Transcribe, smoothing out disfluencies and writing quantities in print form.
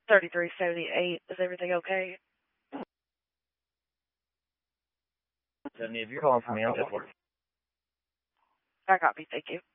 3378. Is everything okay? 70, if you're calling for me, I'm just working. I copy. Thank you.